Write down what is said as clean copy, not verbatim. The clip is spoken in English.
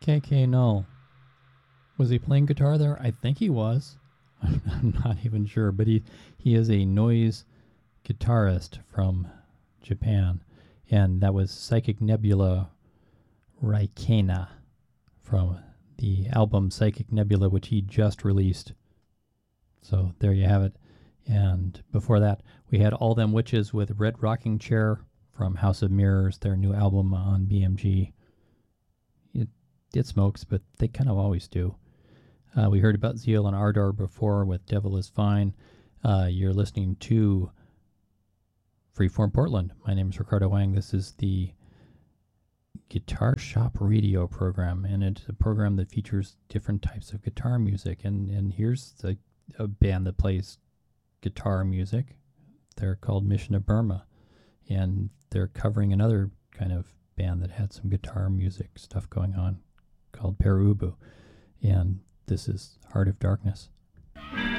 KK Null. Was he playing guitar there? I think he was. I'm not even sure, but he is a noise guitarist from Japan, and that was Psychic Nebula Raikena from the album Psychic Nebula, which he just released. So there you have it. And before that, we had All Them Witches with Red Rocking Chair from House of Mirrors, their new album on BMG. It smokes, but they kind of always do. We heard about Zeal and Ardor before with Devil is Fine. You're listening to Freeform Portland. My name is Ricardo Wang. This is the Guitar Shop Radio program, and it's a program that features different types of guitar music. And here's a band that plays guitar music. They're called Mission of Burma, and they're covering another kind of band that had some guitar music stuff going on called Perubu. And this is Heart of Darkness.